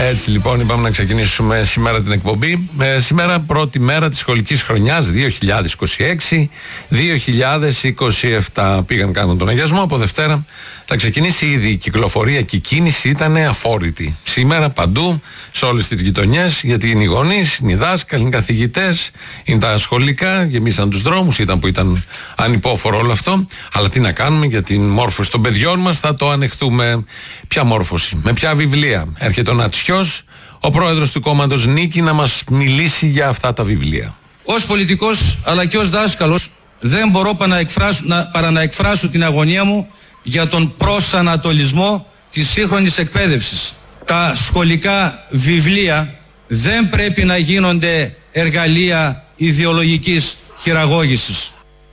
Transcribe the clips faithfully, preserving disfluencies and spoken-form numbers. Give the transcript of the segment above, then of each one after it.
Έτσι λοιπόν είπαμε να ξεκινήσουμε σήμερα την εκπομπή. Ε, σήμερα πρώτη μέρα της σχολικής χρονιάς δύο χιλιάδες είκοσι έξι δύο χιλιάδες είκοσι επτά. Πήγαν κάνουν τον αγιασμό, από Δευτέρα θα ξεκινήσει ήδη η κυκλοφορία και η κίνηση ήταν αφόρητη. Σήμερα παντού, σε όλες τις γειτονιές, γιατί είναι οι γονείς, είναι οι δάσκαλοι, είναι οι καθηγητές, είναι τα σχολικά, γεμίσαν τους δρόμους, ήταν που ήταν ανυπόφορο όλο αυτό. Αλλά τι να κάνουμε για την μόρφωση των παιδιών μας, θα το ανεχθούμε. Ποια μόρφωση, με ποια βιβλία? Έρχεται ο Νατσιός, ο πρόεδρος του κόμματος Νίκη, να μας μιλήσει για αυτά τα βιβλία. Ως πολιτικός αλλά και ως δάσκαλος δεν μπορώ παρά να εκφράσω, να, παρά να εκφράσω την αγωνία μου για τον προσανατολισμό της σύγχρονης εκπαίδευσης. Τα σχολικά βιβλία δεν πρέπει να γίνονται εργαλεία ιδεολογικής χειραγώγησης.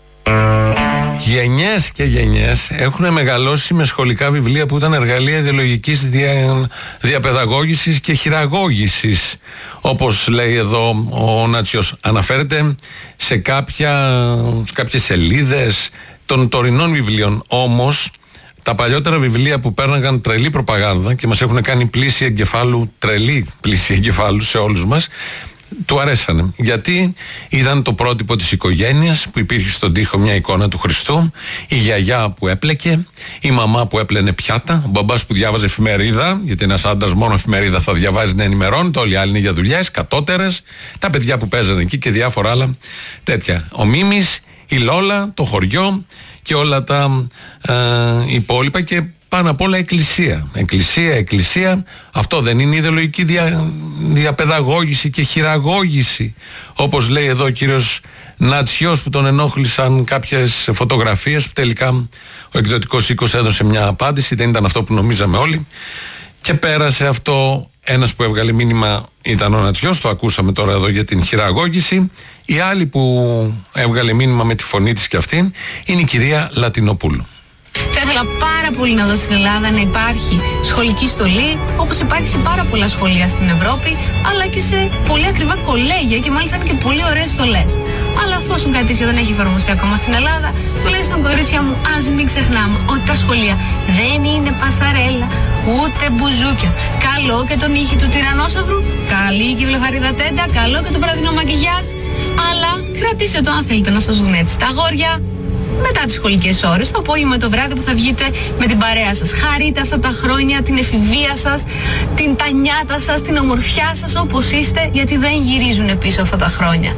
Γενιές και γενιές έχουν μεγαλώσει με σχολικά βιβλία που ήταν εργαλεία ιδεολογικής δια, διαπαιδαγώγησης και χειραγώγησης. Όπως λέει εδώ ο Νατσιός, αναφέρεται σε, κάποια, σε κάποιες σελίδες των τωρινών βιβλίων. Όμως τα παλιότερα βιβλία που πέρναγαν τρελή προπαγάνδα και μας έχουν κάνει πλήση εγκεφάλου, τρελή πλήση εγκεφάλου σε όλους μας, του αρέσανε. Γιατί ήταν το πρότυπο της οικογένειας, που υπήρχε στον τοίχο μια εικόνα του Χριστού, η γιαγιά που έπλεκε, η μαμά που έπλαινε πιάτα, ο μπαμπάς που διάβαζε εφημερίδα, γιατί ένας άντρας μόνο εφημερίδα θα διαβάζει να ενημερώνεται, όλοι οι άλλοι είναι για δουλειές, κατώτερες, τα παιδιά που παίζανε εκεί και διάφορα άλλα τέτοια. Ο Μίμης, η Λόλα, το χωριό και όλα τα ε, υπόλοιπα, και πάνω απ' όλα εκκλησία. Εκκλησία, εκκλησία. Αυτό δεν είναι ιδεολογική δια, διαπαιδαγώγηση και χειραγώγηση? Όπως λέει εδώ ο κύριος Νατσιός, που τον ενόχλησαν κάποιες φωτογραφίες, που τελικά ο εκδοτικός οίκος έδωσε μια απάντηση, δεν ήταν αυτό που νομίζαμε όλοι, και πέρασε αυτό. Ένας που έβγαλε μήνυμα ήταν ο Νατσιός, το ακούσαμε τώρα εδώ για την χειραγώγηση. Η άλλη που έβγαλε μήνυμα με τη φωνή της και αυτήν είναι η κυρία Λατινοπούλου. Θα ήθελα πάρα πολύ να δω στην Ελλάδα να υπάρχει σχολική στολή, όπως υπάρχει σε πάρα πολλά σχολεία στην Ευρώπη, αλλά και σε πολύ ακριβά κολέγια, και μάλιστα είναι και πολύ ωραίες στολές. Αλλά εφόσον κάτι τέτοιο δεν έχει εφαρμοστεί ακόμα στην Ελλάδα, τουλάχιστον κορίτσια μου, ας μην ξεχνάμε ότι τα σχολεία δεν είναι πασαρέλα, ούτε μπουζούκια. Καλό και τον ήχη του τυρανόσαυρου, καλή και η βλεφαρίδα τέντα, καλό και το βραδινό μακιγιάζ. Αλλά κρατήστε το αν θέλετε να σας δουν έτσι τα αγόρια μετά τις σχολικές ώρες, το απόγευμα, το βράδυ που θα βγείτε με την παρέα σας. Χαρείτε αυτά τα χρόνια, την εφηβεία σας, την τανιάτα σας, την ομορφιά σας όπως είστε, γιατί δεν γυρίζουν πίσω αυτά τα χρόνια.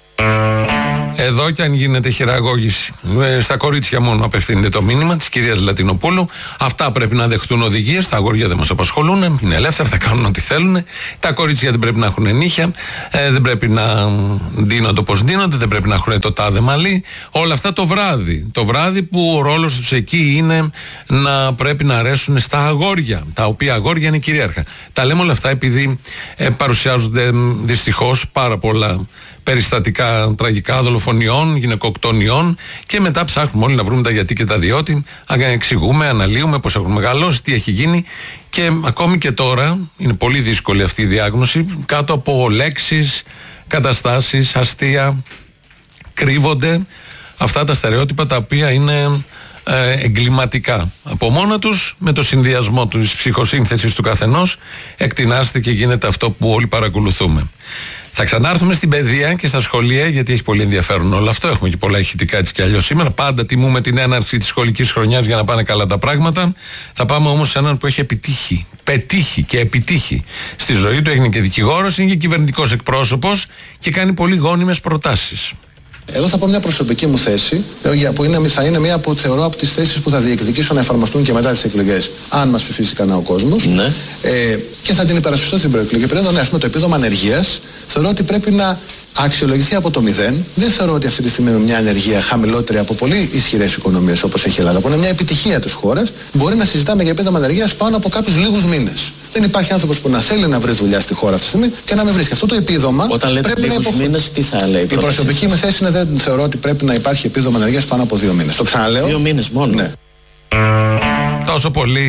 Εδώ και αν γίνεται χειραγώγηση, στα κορίτσια μόνο απευθύνεται το μήνυμα της κυρίας Λατινοπούλου. Αυτά πρέπει να δεχτούν οδηγίες. Τα αγόρια δεν μας απασχολούν, είναι ελεύθερα, θα κάνουν ό,τι θέλουν. Τα κορίτσια δεν πρέπει να έχουν νύχια, ε, δεν πρέπει να ντύνονται όπως ντύνονται, δεν πρέπει να έχουν το τάδε μαλλί. Όλα αυτά το βράδυ. Το βράδυ που ο ρόλος τους εκεί είναι να πρέπει να αρέσουν στα αγόρια, τα οποία αγόρια είναι κυρίαρχα. Τα λέμε όλα αυτά επειδή ε, παρουσιάζονται δυστυχώς πάρα πολλά περιστατικά τραγικά δολοφονιών, γυναικοκτονιών, και μετά ψάχνουμε όλοι να βρούμε τα γιατί και τα διότι, εξηγούμε, αναλύουμε πώς έχουν μεγαλώσει, τι έχει γίνει, και ακόμη και τώρα είναι πολύ δύσκολη αυτή η διάγνωση. Κάτω από λέξεις, καταστάσεις, αστεία κρύβονται αυτά τα στερεότυπα, τα οποία είναι ε, εγκληματικά από μόνα τους. Με το συνδυασμό της ψυχοσύνθεσης του καθενός εκτινάστε και γίνεται αυτό που όλοι παρακολουθούμε. Θα ξανάρθουμε στην παιδεία και στα σχολεία, γιατί έχει πολύ ενδιαφέρον όλο αυτό. Έχουμε και πολλά ηχητικά έτσι κι αλλιώς σήμερα. Πάντα τιμούμε την έναρξη της σχολικής χρονιάς για να πάνε καλά τα πράγματα. Θα πάμε όμως σε έναν που έχει επιτύχει, πετύχει και επιτύχει στη ζωή του. Έγινε και δικηγόρος, είναι και κυβερνητικός εκπρόσωπος και κάνει πολύ γόνιμες προτάσεις. Εδώ θα πω μια προσωπική μου θέση, που είναι, θα είναι μια που θεωρώ από τις θέσεις που θα διεκδικήσω να εφαρμοστούν και μετά τις εκλογές, αν μας ψηφίσει κανένα ο κόσμος. Ναι. Ε, και θα την υπερασπιστώ στην προεκλογική περίοδο. Ναι, ας πούμε, το επίδομα ανεργίας θεωρώ ότι πρέπει να αξιολογηθεί από το μηδέν. Δεν θεωρώ ότι αυτή τη στιγμή με μια ανεργία χαμηλότερη από πολύ ισχυρές οικονομίες όπως έχει η Ελλάδα, που είναι μια επιτυχία της χώρας, μπορεί να συζητάμε για επίδομα ανεργίας πάνω από κάποιους λίγους μήνες. Δεν υπάρχει άνθρωπος που να θέλει να βρει δουλειά στη χώρα αυτή τη στιγμή και να μην βρίσκει. Αυτό το επίδομα. Όταν λέτε πρέπει λίγους να υποφ... μήνες, τι θα λέει? Η προσωπική μου θέση είναι δεν θεωρώ ότι πρέπει να υπάρχει επίδομα ανεργίας πάνω από δύο μήνες. Το ξαναλέω. Δύο μήνες μόνο. Ναι. Τόσο πολύ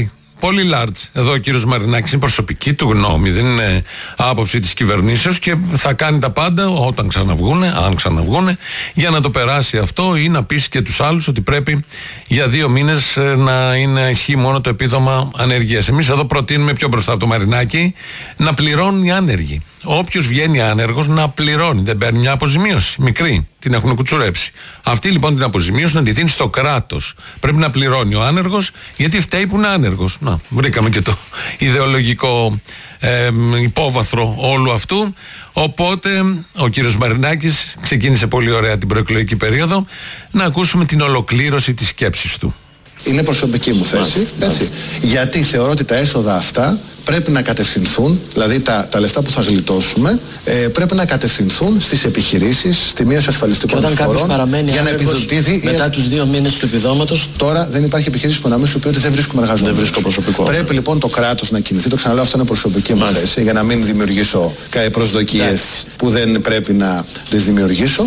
Πολύ large. Εδώ ο κύριος Μαρινάκης είναι προσωπική του γνώμη, δεν είναι άποψη της κυβερνήσεως και θα κάνει τα πάντα όταν ξαναβγούνε, αν ξαναβγούνε, για να το περάσει αυτό ή να πείσει και τους άλλους ότι πρέπει για δύο μήνες να είναι ισχύει μόνο το επίδομα ανεργίας. Εμείς εδώ προτείνουμε πιο μπροστά από το Μαρινάκη να πληρώνουν οι άνεργοι. Όποιος βγαίνει άνεργος να πληρώνει, δεν παίρνει μια αποζημίωση μικρή, την έχουν κουτσουρέψει. Αυτή λοιπόν την αποζημίωση να τη δίνει στο κράτος. Πρέπει να πληρώνει ο άνεργος, γιατί φταίει που είναι άνεργος. Να, βρήκαμε και το ιδεολογικό ε, υπόβαθρο όλου αυτού. Οπότε ο κύριος Μαρινάκης ξεκίνησε πολύ ωραία την προεκλογική περίοδο. Να ακούσουμε την ολοκλήρωση της σκέψης του. Είναι προσωπική μου θέση, έτσι. Γιατί θεωρώ ότι τα έσοδα αυτά πρέπει να κατευθυνθούν, δηλαδή τα, τα λεφτά που θα γλιτώσουμε, ε, πρέπει να κατευθυνθούν στις επιχειρήσεις, στη μείωση ασφαλιστικών εισφορών. Και όταν κάποιος παραμένει για να επιδοτήθει μετά τους δύο μήνες του επιδόματος. Τώρα δεν υπάρχει επιχειρήση που να μην σου πει ότι δεν βρίσκουμε εργαζόμενους. Δεν βρίσκω προσωπικό. Πρέπει λοιπόν το κράτος να κινηθεί. Το ξαναλέω, αυτό είναι προσωπική μου θέση, για να μην δημιουργήσω προσδοκίες που δεν πρέπει να τις δημιουργήσω.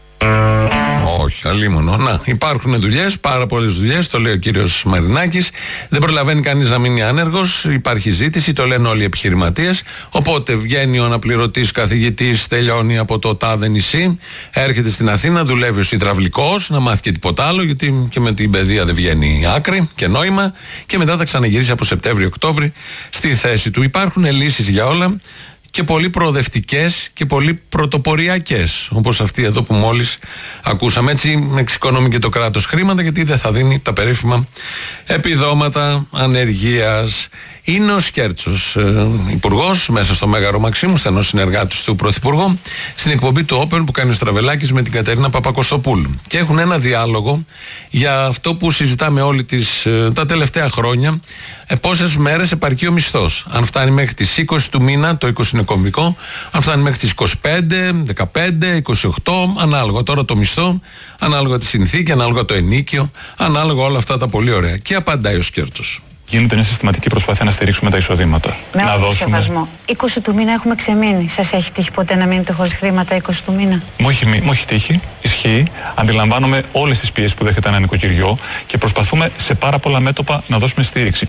Όχι, αλίμονο. Να, υπάρχουν δουλειές, πάρα πολλές δουλειές, το λέει ο κύριος Μαρινάκης. Δεν προλαβαίνει κανείς να μείνει άνεργος, υπάρχει ζήτηση, το λένε όλοι οι επιχειρηματίες. Οπότε βγαίνει ο αναπληρωτής καθηγητής, τελειώνει από το τάδε νησί, έρχεται στην Αθήνα, δουλεύει ως υδραυλικός, να μάθει και τίποτα άλλο, γιατί και με την παιδεία δεν βγαίνει άκρη και νόημα. Και μετά θα ξαναγυρίσει από Σεπτέμβριο-Οκτώβρη στη θέση του. Υπάρχουν λύσεις για όλα. Και πολύ προοδευτικές και πολύ πρωτοποριακές, όπως αυτή εδώ που μόλις ακούσαμε. Έτσι εξοικονομεί και το κράτος χρήματα, γιατί δεν θα δίνει τα περίφημα επιδόματα ανεργίας. Είναι ο Σκέρτσος, ε, υπουργός, μέσα στο Μέγαρο Μαξίμου, στενός συνεργάτης του Πρωθυπουργού, στην εκπομπή του Open που κάνει ο Στραβελάκης με την Κατερίνα Παπακοστοπούλου. Και έχουν ένα διάλογο για αυτό που συζητάμε όλοι τις, ε, τα τελευταία χρόνια, ε, πόσες μέρες επαρκεί ο μισθός. Αν φτάνει μέχρι τις είκοσι του μήνα, το είκοσι είναι κομβικό, αν φτάνει μέχρι τις είκοσι πέντε, δεκαπέντε, είκοσι οκτώ, ανάλογα τώρα το μισθό, ανάλογα τη συνθήκη, ανάλογα το ενίκιο, ανάλογα όλα αυτά τα πολύ ωραία. Και απαντάει ο Σκέρτσος. Γίνεται μια συστηματική προσπάθεια να στηρίξουμε τα εισοδήματα. Με να όλο δώσουμε. Σεβασμό. είκοσι του μήνα έχουμε ξεμείνει. Σας έχει τύχει ποτέ να μείνετε χωρίς χρήματα είκοσι του μήνα? Μου έχει, μου έχει τύχει, ισχύει. Αντιλαμβάνομαι όλες τις πιέσεις που δέχεται ένα νοικοκυριό και προσπαθούμε σε πάρα πολλά μέτωπα να δώσουμε στήριξη.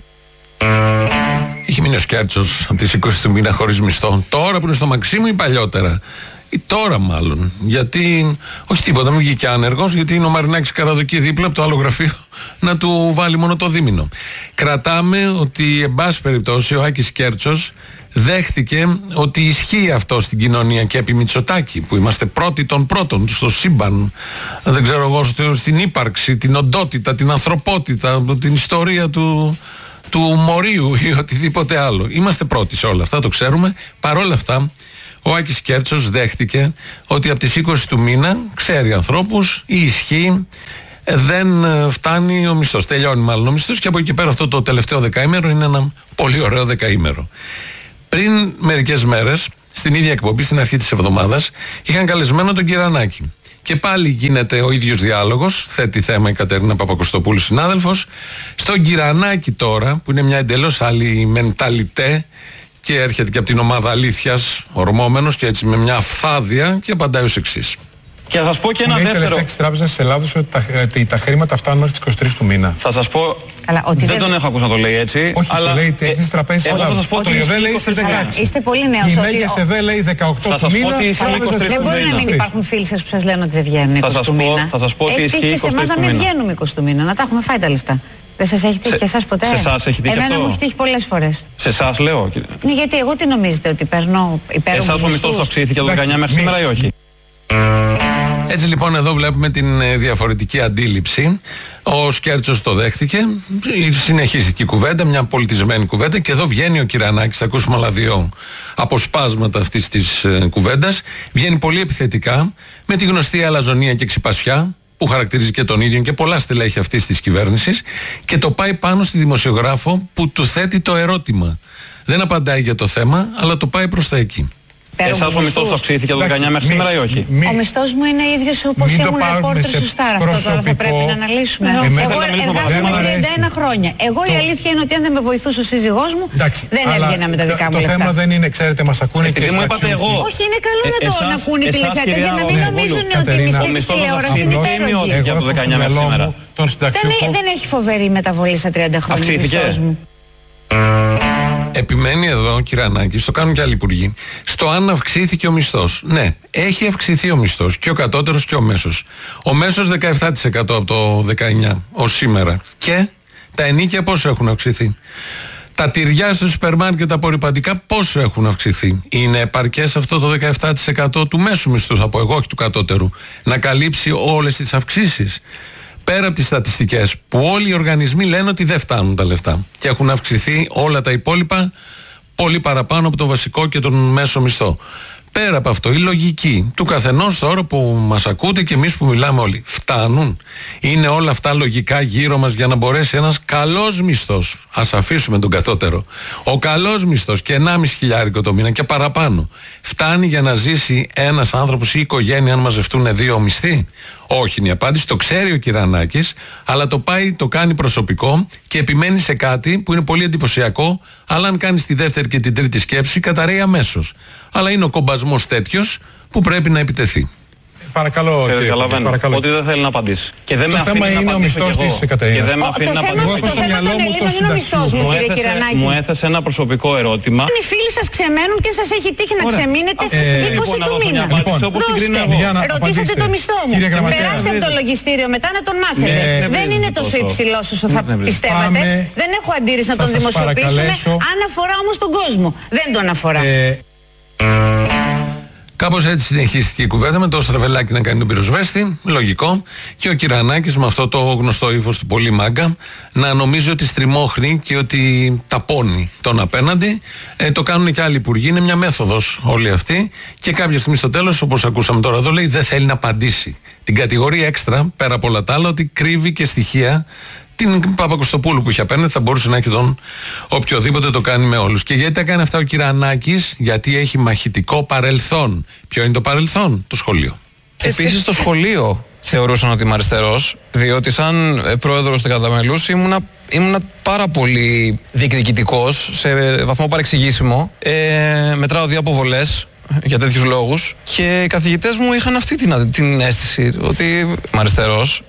Είχε μείνει ο Σκέρτσος από τις είκοσι του μήνα χωρίς μισθό. Τώρα που είναι στο Μαξίμου ή παλιότερα? Ή τώρα μάλλον. Γιατί, όχι τίποτα, μην βγήκε άνεργος, γιατί είναι ο Μαρινάκης Καραδοκή δίπλα από το άλλο γραφείο να του βάλει μόνο το δίμηνο. Κρατάμε ότι, εν πάση περιπτώσει, ο Άκης Σκέρτσος δέχτηκε ότι ισχύει αυτό στην κοινωνία και επί Μητσοτάκη, που είμαστε πρώτοι των πρώτων στο σύμπαν, δεν ξέρω εγώ, στην ύπαρξη, την οντότητα, την ανθρωπότητα, την ιστορία του, του μορίου ή οτιδήποτε άλλο. Είμαστε πρώτοι σε όλα αυτά, το ξέρουμε. Παρόλα αυτά, ο Άκης Σκέρτσος δέχτηκε ότι από τις είκοσι του μήνα, ξέρει ανθρώπους, η ισχύ, δεν φτάνει ο μισθός. Τελειώνει μάλλον ο μισθός και από εκεί πέρα αυτό το τελευταίο δεκαήμερο είναι ένα πολύ ωραίο δεκαήμερο. Πριν μερικές μέρες, στην ίδια εκπομπή, στην αρχή της εβδομάδας, είχαν καλεσμένο τον Κυρανάκη. Και πάλι γίνεται ο ίδιος διάλογος, θέτει θέμα η Κατερίνα Παπακοστοπούλου, συνάδελφος. Στον Κυρανάκη τώρα, που είναι μια εντελώς άλλη μενταλιτέ, και έρχεται και από την ομάδα αλήθειας, ορμόμενος και έτσι με μια αφθάδεια, και απαντάει ως εξής. Και θα σας πω και ένα είναι δεύτερο. Είναι η της Τράπεζας της Ελλάδος ότι τα, ότι τα χρήματα φτάνουν μέχρι τις είκοσι τρεις του μήνα. Θα σας πω. Αλλά, ότι δεν, δεν τον έχω ακούσει να το λέει έτσι. Όχι, αλλά το λέει η Διεθνής Τραπέζης της Ελλάδος. Θα σας πω το ΙΟΔΕ λέει στις δεκαέξι. Είστε πολύ νέος. Η ότι... ΜΕΓΕΣΕΒΕ λέει δεκαοκτώ του μήνα. Δεν μπορεί να μην υπάρχουν φίλοι σας που σας λένε ότι δεν βγαίνουν είκοσι του μήνα. Θα σας πω ότι ισχύει είκοσι του μήνα. Να μην βγαίνουμε είκοσι του μήνα, να τα έχουμε φάει τα λεφτά. Δεν σας έχει τύχει και εσάς ποτέ? Σε εσάς έχει τύχει? Εμένα αυτό? μου έχει τύχει πολλές φορές. Σε εσάς λέω. Ναι, γιατί εγώ τι νομίζετε, ότι παίρνω υπέροχους? Εσάς ο μισθός αυξήθηκε το δεκαεννιά μέχρι σήμερα ή όχι? Έτσι λοιπόν εδώ βλέπουμε την ε, διαφορετική αντίληψη. Ο Σκέρτσος το δέχτηκε, συνεχίστηκε η κουβέντα, μια πολιτισμένη κουβέντα, και εδώ βγαίνει ο Κυρανάκης, θα ακούσουμε άλλα δύο αποσπάσματα αυτής της ε, κουβέντας. Βγαίνει πολύ επιθετικά, με τη γνωστή αλαζονία και ξυπασιά που χαρακτηρίζει και τον ίδιο και πολλά στελέχη αυτής της κυβέρνησης, και το πάει πάνω στη δημοσιογράφο που του θέτει το ερώτημα. Δεν απαντάει για το θέμα, αλλά το πάει προς τα εκεί. Εσάς ο μισθός αυξήθηκε το δεκαεννιά μέχρι σήμερα ή όχι? Μη, ο μισθός μου είναι ίδιος όπως ήμουν ρεπόρτερ στο Σταρ. Αυτό τώρα θα πρέπει να αναλύσουμε. Ναι, εγώ εργάζομαι τριάντα ένα χρόνια. Εγώ το... η αλήθεια είναι ότι αν δεν με βοηθούσε ο σύζυγός μου, εντάξει, δεν έβγαινα με τα δικά μου το λεφτά. Το θέμα δεν είναι, ξέρετε, μας ακούνε Επειδή και μου είπατε εγώ. Όχι, είναι καλό ε, να το να ακούνε οι τηλεθεατές για να μην νομίζουν ότι η μισθή της τηλεόρασης είναι υπέροχη. Για το δεκαεννιά μέχρι σήμερα. Δεν έχει φοβερή μεταβολή στα τριάντα χρόνια ο μισθός μου. Επιμένει εδώ ο Κυρανάκης, το κάνουν και άλλοι υπουργοί, στο αν αυξήθηκε ο μισθός. Ναι, έχει αυξηθεί ο μισθός, και ο κατώτερος και ο μέσος. Ο μέσος δεκαεπτά τοις εκατό από το δεκαεννιά ως σήμερα. Και τα ενοίκια πόσο έχουν αυξηθεί. Τα τυριά στο σούπερ μάρκετ, τα απορρυπαντικά πόσο έχουν αυξηθεί. Είναι επαρκές αυτό το δεκαεπτά τοις εκατό του μέσου μισθού, θα πω εγώ, όχι του κατώτερου, να καλύψει όλες τις αυξήσεις? Πέρα από τις στατιστικές που όλοι οι οργανισμοί λένε ότι δεν φτάνουν τα λεφτά και έχουν αυξηθεί όλα τα υπόλοιπα πολύ παραπάνω από το βασικό και τον μέσο μισθό. Πέρα από αυτό, η λογική του καθενός τώρα που μας ακούτε και εμείς που μιλάμε όλοι, φτάνουν? Είναι όλα αυτά λογικά γύρω μας για να μπορέσει ένας καλός μισθός, ας αφήσουμε τον κατώτερο, ο καλός μισθός και ενάμιση χιλιάρικο το μήνα και παραπάνω, φτάνει για να ζήσει ένας άνθρωπος ή η οικογένεια αν μαζευτούν δύο μισθοί? Όχι είναι η απάντηση, το ξέρει ο Κυρανάκης, αλλά το πάει, το κάνει προσωπικό και επιμένει σε κάτι που είναι πολύ εντυπωσιακό, αλλά αν κάνει τη δεύτερη και την τρίτη σκέψη, καταραίει αμέσως. Αλλά είναι ο κομπασμός τέτοιος που πρέπει να επιτεθεί. Παρακαλώ, κύριε, καταλαβαίνω παρακαλώ. Ότι δεν θέλει να απαντήσει. Και δεν το με θέμα είναι ο μισθός της Κατερίνα. Και δεν με αφήνει να απαντήσω. Το θέμα των Ελλήνων είναι ο μισθός μου, κύριε Κυρανάκη. Μου έθεσε ένα προσωπικό ερώτημα. Αν οι φίλοι σας ξεμένουν και σας έχει τύχει να ξεμείνετε στις είκοσι του μήνα. Δώστε, ρωτήσατε το μισθό μου. Περάστε από το λογιστήριο μετά να τον μάθετε. Δεν είναι τόσο υψηλός όσο θα πιστεύατε. Δεν έχω αντίρρηση να τον δημοσιοποιήσουμε. Αν αφορά όμως τον κόσμο. Δεν τον αφορά. Κάπως έτσι συνεχίστηκε η κουβέντα, με το Στραβελάκι να κάνει τον πυροσβέστη, λογικό, και ο Κυρανάκης με αυτό το γνωστό ύφος του πολύ μάγκα να νομίζει ότι στριμώχνει και ότι ταπώνει τον απέναντι. Ε, το κάνουν και άλλοι υπουργοί, είναι μια μέθοδος όλη αυτή, και κάποια στιγμή στο τέλος, όπως ακούσαμε τώρα εδώ, λέει δεν θέλει να απαντήσει. Την κατηγορεί έξτρα, πέρα από όλα τα άλλα, ότι κρύβει και στοιχεία. Την Παπακοστοπούλου που είχε απέναντι θα μπορούσε να έχει τον οποιοδήποτε το κάνει με όλους. Και γιατί τα κάνει αυτά ο Κυρανάκης? Γιατί έχει μαχητικό παρελθόν. Ποιο είναι το παρελθόν? Το σχολείο. Επίσης το σχολείο θεωρούσαν ότι είμαι αριστερός, διότι σαν πρόεδρος του Καταμελούς ήμουνα, ήμουνα πάρα πολύ διεκδικητικός, σε βαθμό παρεξηγήσιμο. Ε, μετράω δύο αποβολές για τέτοιους λόγους και οι καθηγητές μου είχαν αυτή την, την αίσθηση ότι είμαι αριστερός.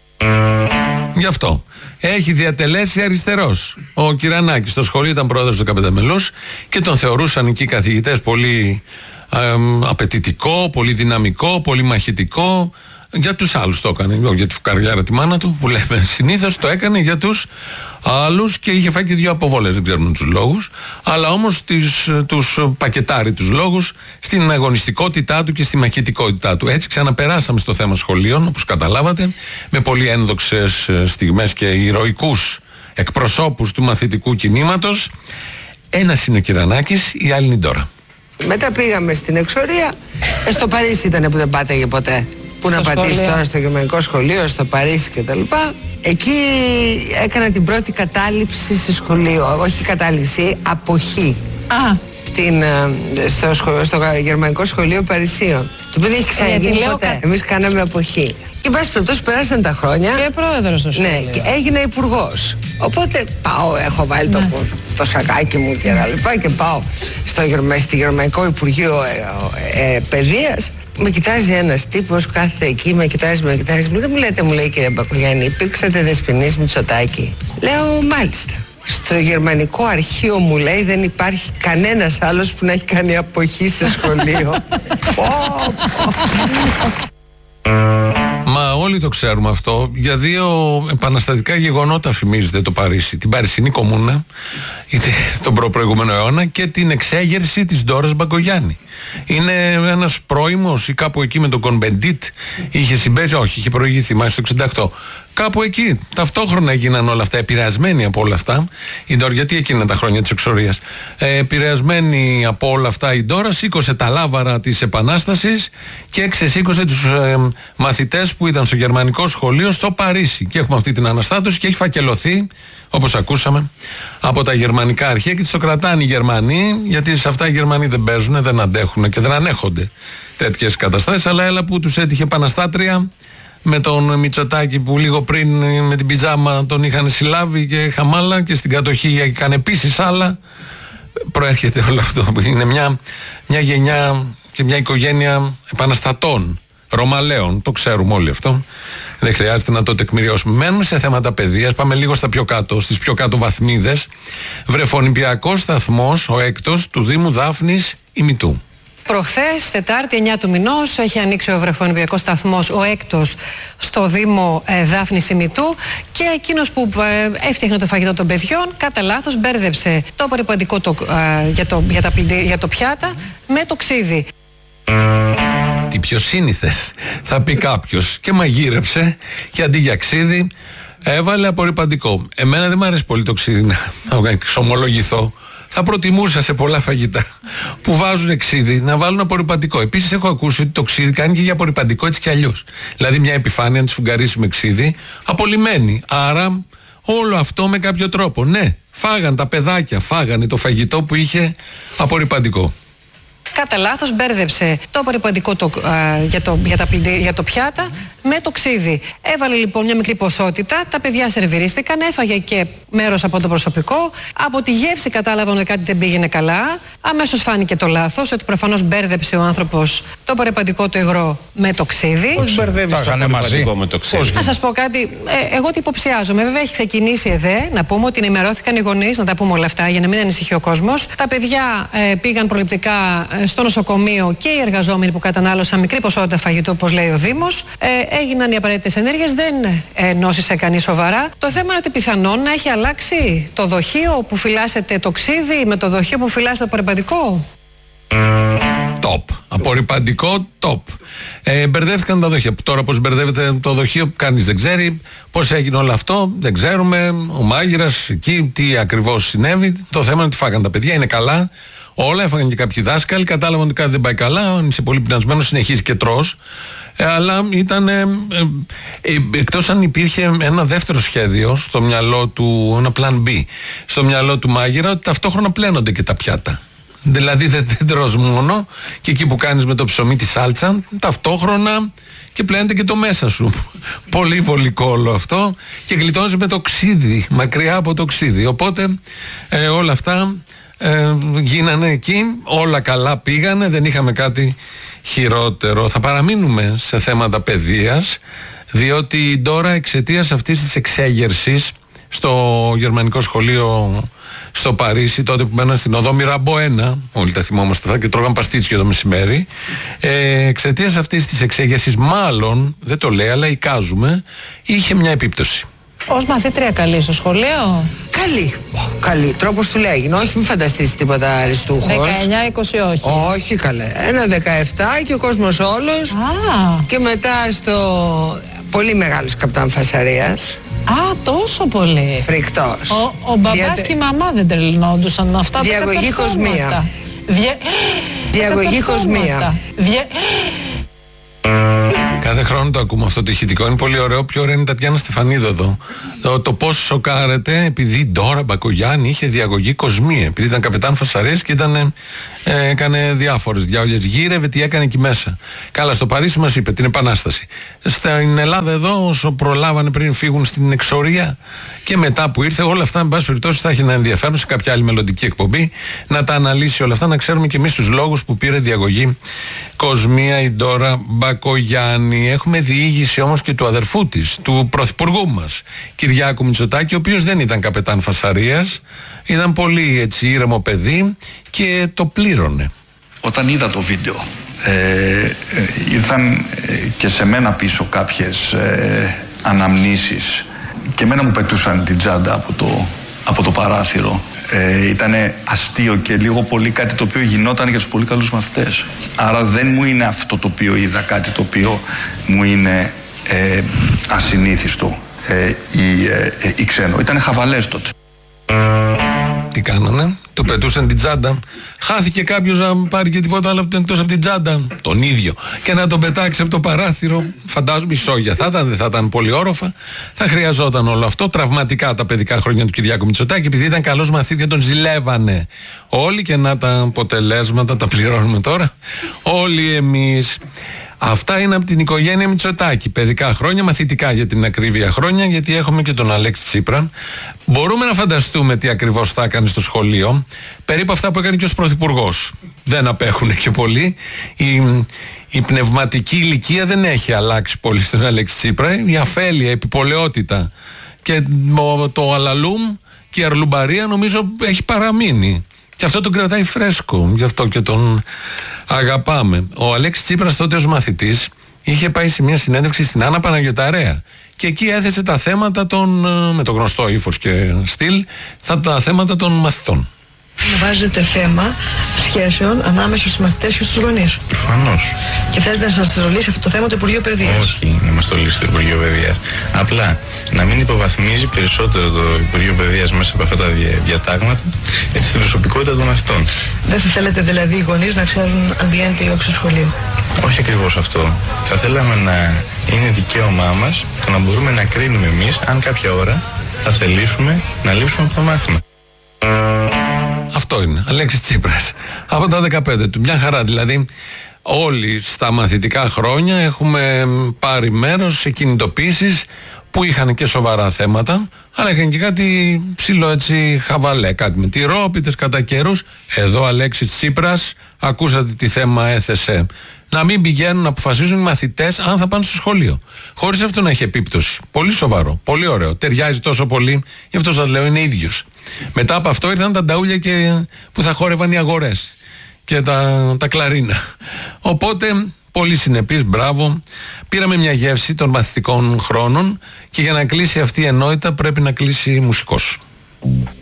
Γι' αυτό έχει διατελέσει αριστερός ο Κυρανάκης. Στο σχολείο ήταν πρόεδρος του Καπεταμελούς και τον θεωρούσαν εκεί οι καθηγητές πολύ ε, απαιτητικό, πολύ δυναμικό, πολύ μαχητικό. Για τους άλλους το έκανε, για τη φουκαριάρα τη μάνα του που λέμε συνήθως, το έκανε για τους άλλους και είχε φάει και δύο αποβολές, δεν ξέρουμε τους λόγους, αλλά όμως τις, τους πακετάρει τους λόγους στην αγωνιστικότητά του και στη μαχητικότητά του. Έτσι ξαναπεράσαμε στο θέμα σχολείων, όπως καταλάβατε, με πολύ ένδοξες στιγμές και ηρωικούς εκπροσώπους του μαθητικού κινήματος. Ένας είναι ο Κυρανάκης, η άλλη είναι η Ντόρα. Μετά πήγαμε στην εξορία, ε, στο Παρίσι ήταν που δεν πάταγε ποτέ. Πού να πατήσει τώρα, στο γερμανικό σχολείο, στο Παρίσι κτλ. Εκεί έκανα την πρώτη κατάληψη σε σχολείο. Όχι κατάληψη, αποχή. Α. Στην, στο, σχολείο, στο γερμανικό σχολείο Παρισίων. Το οποίο δεν έχει ξαναγίνει ποτέ. Κα... Εμείς κάναμε αποχή. Και εν πάση περιπτώσει πέρασαν τα χρόνια. Και πρόεδρος στο σχολείο. Ναι, και έγινα υπουργός. Οπότε πάω, έχω βάλει ναι. το, το σακάκι μου και τα λοιπά και πάω στο, στο Γερμανικό Υπουργείο ε, ε, Παιδείας. Με κοιτάζει ένας τύπος, κάθεται εκεί, με κοιτάζει, με κοιτάζει. Μου λέει, μου λέτε, μου λέει κύριε Μπακογιάννη, υπήρξατε δεσποινής Μητσοτάκη? Λέω, μάλιστα. Στο γερμανικό αρχείο, μου λέει, δεν υπάρχει κανένας άλλος που να έχει κάνει αποχή σε σχολείο. Μα όλοι το ξέρουμε αυτό. Για δύο επαναστατικά γεγονότα φημίζεται το Παρίσι. Την Παρισινή Κομμούνα, τον προ-προηγούμενο αιώνα, και την εξέγερση της Ντόρας Μπακογιάννη. Είναι ένας πρώιμος ή κάπου εκεί με τον Κονμπεντίτ είχε συμπέσει, όχι, είχε προηγηθεί μάλιστα το εξήντα οκτώ. Κάπου εκεί, ταυτόχρονα έγιναν όλα αυτά, επηρεασμένοι από όλα αυτά. Η Ντόρα, γιατί εκείνα τα χρόνια της εξορίας. Ε, επηρεασμένοι από όλα αυτά, η Ντόρα σήκωσε τα λάβαρα της Επανάστασης και ξεσήκωσε τους ε, μαθητές που ήταν στο γερμανικό σχολείο στο Παρίσι. Και έχουμε αυτή την αναστάτωση και έχει φακελωθεί, όπως ακούσαμε, από τα γερμανικά αρχεία και τις το κρατάνε οι Γερμανοί, γιατί σε αυτά οι Γερμανοί δεν παίζουν, δεν αντέχουν και δεν ανέχονται τέτοιες καταστάσεις. Αλλά έλα που τους έτυχε επαναστάτρια με τον Μητσοτάκη που λίγο πριν με την πιτζάμα τον είχαν συλλάβει και χαμάλα, και στην κατοχή έκανε επίσης άλλα. Προέρχεται όλο αυτό. Είναι μια, μια γενιά και μια οικογένεια επαναστατών, Ρωμαλαίων. Το ξέρουμε όλοι αυτό. Δεν χρειάζεται να το τεκμηριώσουμε. Μένουμε σε θέματα παιδείας. Πάμε λίγο στα πιο κάτω, στις πιο κάτω βαθμίδες. Βρεφονιπιακός σταθμός, ο έκτος του Δήμου Δάφνης Ημιτού. Προχθές, Τετάρτη εννιά του μηνός, έχει ανοίξει ο βρεφονιπιακός σταθμός, ο έκτος, στο Δήμο ε, Δάφνης Ημιτού, και εκείνος που ε, έφτιαχνε το φαγητό των παιδιών, κατά λάθος μπέρδεψε το απορρυπαντικό το, ε, για, το, για, τα, για το πιάτα με το ξύδι. Τι πιο σύνηθες, θα πει κάποιος, και μαγείρεψε και αντί για ξύδι έβαλε απορρυπαντικό. Εμένα δεν μου αρέσει πολύ το ξύδι, να εξομολογηθώ. Θα προτιμούσα σε πολλά φαγητά που βάζουν ξύδι να βάλουν απορρυπαντικό. Επίσης, έχω ακούσει ότι το ξύδι κάνει και για απορρυπαντικό έτσι κι αλλιώς. Δηλαδή, μια επιφάνεια, αν τη σφουγγαρίσει με ξύδι, απολυμμένη. Άρα, όλο αυτό με κάποιο τρόπο. Ναι, φάγαν τα παιδάκια, φάγανε το φαγητό που είχε απορρυπαντικό. Κατά λάθος μπέρδεψε το απορρυπαντικό το, α, για, το, για, τα, για το πιάτα με το ξύδι. Έβαλε λοιπόν μια μικρή ποσότητα, τα παιδιά σερβιρίστηκαν, έφαγε και μέρος από το προσωπικό. Από τη γεύση κατάλαβαν ότι κάτι δεν πήγαινε καλά. Αμέσως φάνηκε το λάθος, ότι προφανώς μπέρδεψε ο άνθρωπος το απορρυπαντικό το υγρό με το ξύδι. Πώς μπερδεύεις το απορρυπαντικό με το ξύδι? Να σας πω κάτι, ε, εγώ τι υποψιάζομαι. Βέβαια έχει ξεκινήσει ΕΔΕ, να πούμε ότι ενημερώθηκαν οι γονείς, να τα πούμε όλα αυτά για να μην ανησυχεί ο κόσμος. Τα παιδιά ε, πήγαν προληπτικά στο νοσοκομείο και οι εργαζόμενοι που κατανάλωσαν μικρή ποσότητα φαγητού, όπως λέει ο Δήμος. Ε, έγιναν οι απαραίτητες ενέργειες, δεν ε, νόσησε κανείς σοβαρά. Το θέμα είναι ότι πιθανόν να έχει αλλάξει το δοχείο που φυλάσσεται το ξύδι με το δοχείο που φυλάσσεται το απορρυπαντικό. Τοπ. Απορρυπαντικό, τοπ. Ε, μπερδεύτηκαν τα δοχεία. Τώρα πώς μπερδεύεται το δοχείο, κανείς δεν ξέρει. Πώς έγινε όλο αυτό, δεν ξέρουμε. Ο μάγειρας εκεί, τι ακριβώς συνέβη. Το θέμα είναι ότι φάγαν τα παιδιά, είναι καλά. Όλα, έφαγαν και κάποιοι δάσκαλοι, κατάλαβαν ότι κάτι δεν πάει καλά. Αν είσαι πολύ πεινασμένος, συνεχίζει και τρως. Ε, αλλά ήταν. Ε, ε, εκτός αν υπήρχε ένα δεύτερο σχέδιο στο μυαλό του, ένα plan B, στο μυαλό του μάγειρα, ότι ταυτόχρονα πλένονται και τα πιάτα. Δηλαδή δεν, δεν τρως μόνο, και εκεί που κάνεις με το ψωμί τη σάλτσα, ταυτόχρονα και πλένεται και το μέσα σου. Πολύ βολικό όλο αυτό, και γλιτώνεις με το ξύδι, μακριά από το ξύδι. Οπότε ε, όλα αυτά. Ε, γίνανε εκεί, όλα καλά πήγανε, δεν είχαμε κάτι χειρότερο. Θα παραμείνουμε σε θέματα παιδείας, διότι τώρα εξαιτίας αυτής της εξέγερσης στο γερμανικό σχολείο στο Παρίσι, τότε που μέναν στην οδό Μυραμπό ένα, όλοι τα θυμόμαστε αυτά, και τρώγαν παστίτσιο το μεσημέρι, ε, εξαιτίας αυτής της εξέγερσης, μάλλον, δεν το λέει αλλά εικάζουμε, είχε μια επίπτωση. Ως μαθήτρια καλή στο σχολείο? Καλή. Καλή. Τρόπος του λέγει. Όχι, μην φανταστείς τίποτα αριστούχος. δεκαεννιά είκοσι όχι. Όχι καλέ. Ένα δεκαεπτά και ο κόσμος όλος. Α. Και μετά στο πολύ μεγάλος καπτάν Φασαρίας. Α, τόσο πολύ. Φρικτός. Ο, ο μπαμπάς Διατε... και η μαμά δεν τρελνόντουσαν αυτά. Διαγωγή κοσμία. Δια... Διαγωγή κοσμία. Δια... Κάθε χρόνο το ακούμε αυτό το ηχητικό, είναι πολύ ωραίο. Πιο ωραία είναι η Τατιάνα Στεφανίδου εδώ. Το, το πώς σοκάρεται επειδή η Ντόρα Μπακογιάννη είχε διαγωγή κοσμία. Επειδή ήταν καπετάν Φασαρίας και ήταν, ε, έκανε διάφορες διάολες. Γύρευε τι έκανε εκεί μέσα. Καλά, στο Παρίσι μας είπε την Επανάσταση. Στην Ελλάδα εδώ, όσο προλάβανε πριν φύγουν στην εξορία και μετά που ήρθε, όλα αυτά, εν πάση περιπτώσει, θα έχει ένα ενδιαφέρον σε κάποια άλλη μελλοντική εκπομπή να τα αναλύσει όλα αυτά, να ξέρουμε και εμείς τους λόγους που πήρε διαγωγή κοσμία η Ντόρα Μπακογιάννη. Έχουμε διήγηση όμως και του αδερφού της, του πρωθυπουργού μας, Κυριάκου Μητσοτάκη, ο οποίος δεν ήταν καπετάν Φασαρίας, ήταν πολύ έτσι ήρεμο παιδί και το πλήρωνε. Όταν είδα το βίντεο, ε, ε, ήρθαν ε, και σε μένα πίσω κάποιες ε, αναμνήσεις, και εμένα μου πετούσαν την τσάντα από το, από το παράθυρο. Ε, ήτανε αστείο και λίγο πολύ κάτι το οποίο γινόταν για τους πολύ καλούς μαθητές. Άρα δεν μου είναι αυτό το οποίο είδα κάτι το οποίο μου είναι ε, ασυνήθιστο ε, ή, ε, ε, ή ξένο. Ήτανε χαβαλές τότε. Τι κάνανε, του πετούσαν την τσάντα. Χάθηκε κάποιος να πάρει και τίποτα άλλο εκτός από την τσάντα, τον ίδιο, και να τον πετάξει από το παράθυρο. Φαντάζομαι ισόγεια θα ήταν, δεν θα ήταν πολύ όροφα. Θα χρειαζόταν όλο αυτό. Τραυματικά τα παιδικά χρόνια του Κυριάκου Μητσοτάκη, επειδή ήταν καλός μαθήτης, τον ζηλεύανε όλοι, και να τα αποτελέσματα τα πληρώνουμε τώρα όλοι εμείς. Αυτά είναι από την οικογένεια Μητσοτάκη. Παιδικά χρόνια, μαθητικά για την ακρίβεια χρόνια, γιατί έχουμε και τον Αλέξη Τσίπρα. Μπορούμε να φανταστούμε τι ακριβώς θα έκανε στο σχολείο. Περίπου αυτά που έκανε και ως πρωθυπουργός. Δεν απέχουν και πολύ. Η, η πνευματική ηλικία δεν έχει αλλάξει πολύ στον Αλέξη Τσίπρα. Η αφέλεια, η επιπολαιότητα και το αλαλούμ και η αρλουμπαρία νομίζω έχει παραμείνει. Και αυτό τον κρατάει φρέσκο, γι' αυτό και τον αγαπάμε. Ο Αλέξης Τσίπρας τότε ως μαθητής είχε πάει σε μια συνέντευξη στην Άννα Παναγιωταρέα και εκεί έθεσε τα θέματα των, με το γνωστό ύφος και στυλ, θα, τα θέματα των μαθητών. Βάζετε θέμα σχέσεων ανάμεσα στους μαθητές και στους γονείς. Προφανώς. Και θέλετε να σας το λύσει αυτό το θέμα το Υπουργείο Παιδείας. Όχι, να μας το λύσει το Υπουργείο Παιδείας. Απλά να μην υποβαθμίζει περισσότερο το Υπουργείο Παιδείας μέσα από αυτά τα διατάγματα έτσι την προσωπικότητα των μαθητών. Δεν θα θέλετε δηλαδή οι γονείς να ξέρουν αν πηγαίνετε ή όχι στο σχολείο? Όχι ακριβώς αυτό. Θα θέλαμε να είναι δικαίωμά μας το να μπορούμε να κρίνουμε εμείς αν κάποια ώρα θα θελήσουμε να λείψουμε από το μάθημα. Αυτό είναι, Αλέξης Τσίπρας. Από τα δεκαπέντε του, μια χαρά. Δηλαδή, όλοι στα μαθητικά χρόνια έχουμε πάρει μέρος σε κινητοποίησεις που είχαν και σοβαρά θέματα, αλλά είχαν και κάτι ψηλό έτσι χαβαλέ, κάτι με τυρόπιτες κατά καιρούς. Εδώ Αλέξης Τσίπρας, ακούσατε τι θέμα έθεσε. Να μην πηγαίνουν να αποφασίζουν οι μαθητές αν θα πάνε στο σχολείο. Χωρίς αυτό να έχει επίπτωση. Πολύ σοβαρό, πολύ ωραίο. Ταιριάζει τόσο πολύ, γι' αυτό σας λέω είναι ίδιος. Μετά από αυτό ήρθαν τα νταούλια και που θα χόρευαν οι αγορές και τα, τα κλαρίνα. Οπότε, πολύ συνεπής, μπράβο. Πήραμε μια γεύση των μαθητικών χρόνων και για να κλείσει αυτή η ενότητα πρέπει να κλείσει μουσικός.